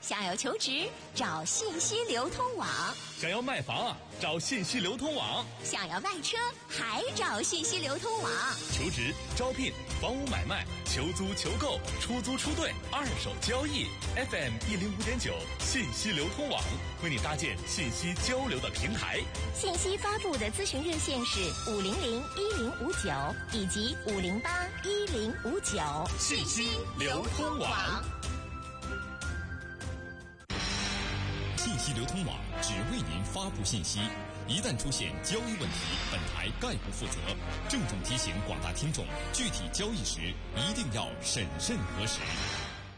想要求职，找信息流通网； 想要卖房啊，找信息流通网； 想要卖车，还找信息流通网。 求职、招聘、房屋买卖、求租、求购、出租、出兑、二手交易 ，FM 105.9信息流通网为你搭建信息交流的平台。 信息发布的咨询热线是500-1059以及508-1059。 信息流通网。 信息流通网只为您发布信息，一旦出现交易问题，本台概不负责。郑重提醒广大听众，具体交易时一定要审慎核实。